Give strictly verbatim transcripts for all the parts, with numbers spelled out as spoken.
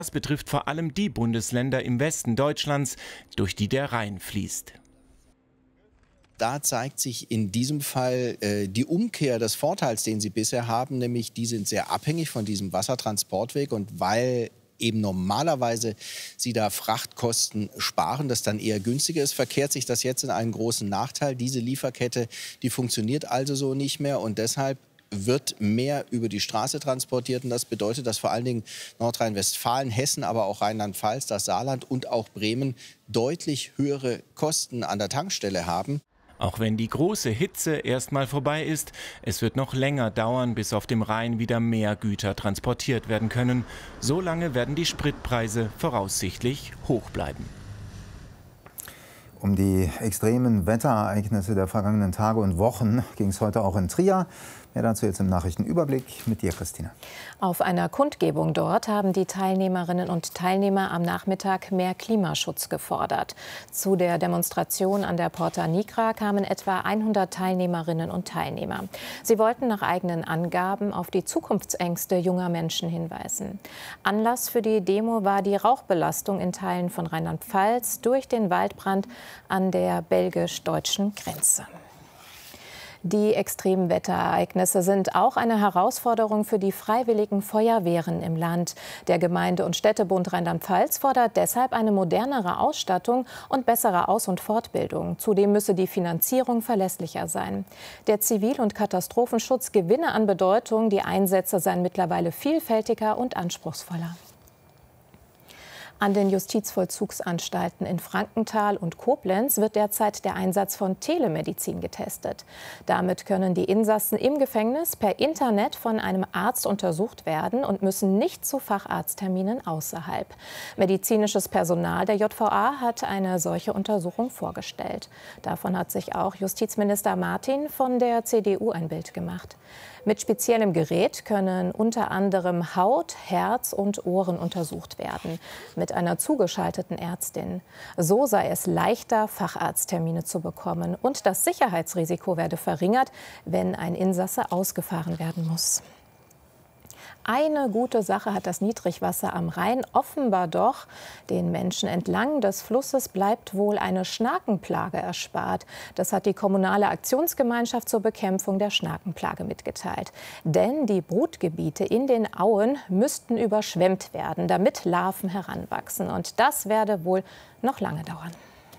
Das betrifft vor allem die Bundesländer im Westen Deutschlands, durch die der Rhein fließt. Da zeigt sich in diesem Fall äh, die Umkehr des Vorteils, den sie bisher haben, nämlich die sind sehr abhängig von diesem Wassertransportweg. Und weil eben normalerweise sie da Frachtkosten sparen, das dann eher günstiger ist, verkehrt sich das jetzt in einen großen Nachteil. Diese Lieferkette, die funktioniert also so nicht mehr und deshalb wird mehr über die Straße transportiert. Und das bedeutet, dass vor allen Dingen Nordrhein-Westfalen, Hessen, aber auch Rheinland-Pfalz, das Saarland und auch Bremen deutlich höhere Kosten an der Tankstelle haben. Auch wenn die große Hitze erstmal vorbei ist, es wird noch länger dauern, bis auf dem Rhein wieder mehr Güter transportiert werden können. So lange werden die Spritpreise voraussichtlich hoch bleiben. Um die extremen Wetterereignisse der vergangenen Tage und Wochen ging es heute auch in Trier. Mehr dazu jetzt im Nachrichtenüberblick mit dir, Christina. Auf einer Kundgebung dort haben die Teilnehmerinnen und Teilnehmer am Nachmittag mehr Klimaschutz gefordert. Zu der Demonstration an der Porta Nigra kamen etwa hundert Teilnehmerinnen und Teilnehmer. Sie wollten nach eigenen Angaben auf die Zukunftsängste junger Menschen hinweisen. Anlass für die Demo war die Rauchbelastung in Teilen von Rheinland-Pfalz durch den Waldbrand an der belgisch-deutschen Grenze. Die extremen Wetterereignisse sind auch eine Herausforderung für die freiwilligen Feuerwehren im Land. Der Gemeinde- und Städtebund Rheinland-Pfalz fordert deshalb eine modernere Ausstattung und bessere Aus- und Fortbildung. Zudem müsse die Finanzierung verlässlicher sein. Der Zivil- und Katastrophenschutz gewinne an Bedeutung. Die Einsätze seien mittlerweile vielfältiger und anspruchsvoller. An den Justizvollzugsanstalten in Frankenthal und Koblenz wird derzeit der Einsatz von Telemedizin getestet. Damit können die Insassen im Gefängnis per Internet von einem Arzt untersucht werden und müssen nicht zu Facharztterminen außerhalb. Medizinisches Personal der J V A hat eine solche Untersuchung vorgestellt. Davon hat sich auch Justizminister Martin von der C D U ein Bild gemacht. Mit speziellem Gerät können unter anderem Haut, Herz und Ohren untersucht werden. Mit einer zugeschalteten Ärztin. So sei es leichter, Facharzttermine zu bekommen. Und das Sicherheitsrisiko werde verringert, wenn ein Insasse ausgefahren werden muss. Eine gute Sache hat das Niedrigwasser am Rhein offenbar doch. Den Menschen entlang des Flusses bleibt wohl eine Schnakenplage erspart. Das hat die kommunale Aktionsgemeinschaft zur Bekämpfung der Schnakenplage mitgeteilt. Denn die Brutgebiete in den Auen müssten überschwemmt werden, damit Larven heranwachsen. Und das werde wohl noch lange dauern.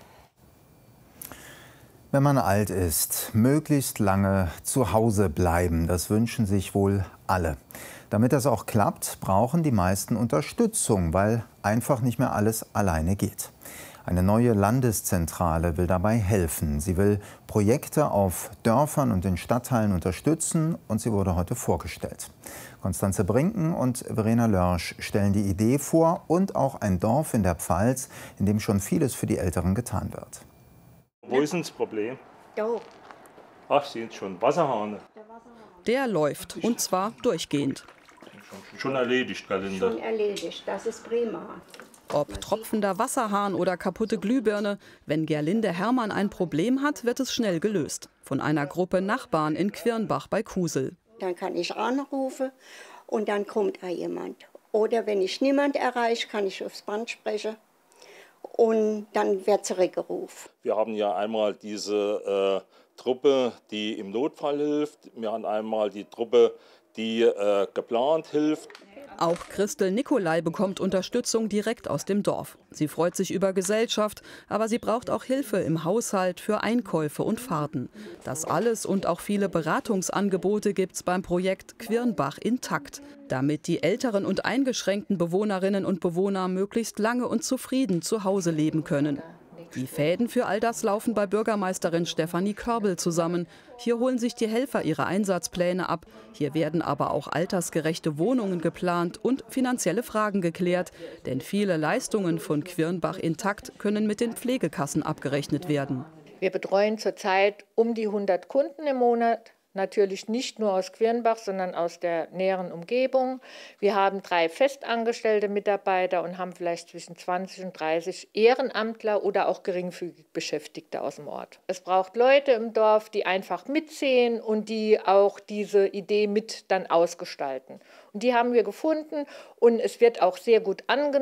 Wenn man alt ist, möglichst lange zu Hause bleiben, das wünschen sich wohl alle. Damit das auch klappt, brauchen die meisten Unterstützung, weil einfach nicht mehr alles alleine geht. Eine neue Landeszentrale will dabei helfen. Sie will Projekte auf Dörfern und in Stadtteilen unterstützen und sie wurde heute vorgestellt. Konstanze Brinken und Verena Lörsch stellen die Idee vor und auch ein Dorf in der Pfalz, in dem schon vieles für die Älteren getan wird. Wo ist denn das Problem? Da. Ach, Sie sind schon Wasserhahn. Der läuft, und zwar durchgehend. Schon erledigt, Galinde. Schon erledigt, das ist prima. Ob tropfender Wasserhahn oder kaputte Glühbirne, wenn Gerlinde Hermann ein Problem hat, wird es schnell gelöst. Von einer Gruppe Nachbarn in Quirnbach bei Kusel. Dann kann ich anrufen und dann kommt auch jemand. Oder wenn ich niemand erreiche, kann ich aufs Band sprechen. Und dann wird zurückgerufen. Wir haben ja einmal diese äh, Truppe, die im Notfall hilft. Wir haben einmal die Truppe, die äh, geplant hilft. Auch Christel Nikolai bekommt Unterstützung direkt aus dem Dorf. Sie freut sich über Gesellschaft, aber sie braucht auch Hilfe im Haushalt für Einkäufe und Fahrten. Das alles und auch viele Beratungsangebote gibt's beim Projekt Quirnbach intakt, damit die älteren und eingeschränkten Bewohnerinnen und Bewohner möglichst lange und zufrieden zu Hause leben können. Die Fäden für all das laufen bei Bürgermeisterin Stefanie Körbel zusammen. Hier holen sich die Helfer ihre Einsatzpläne ab. Hier werden aber auch altersgerechte Wohnungen geplant und finanzielle Fragen geklärt. Denn viele Leistungen von Quirnbach intakt können mit den Pflegekassen abgerechnet werden. Wir betreuen zurzeit um die hundert Kunden im Monat natürlich nicht nur aus Quirnbach, sondern aus der näheren Umgebung. Wir haben drei festangestellte Mitarbeiter und haben vielleicht zwischen zwanzig und dreißig Ehrenamtler oder auch geringfügig Beschäftigte aus dem Ort. Es braucht Leute im Dorf, die einfach mitsehen und die auch diese Idee mit dann ausgestalten. Und die haben wir gefunden und es wird auch sehr gut angenommen.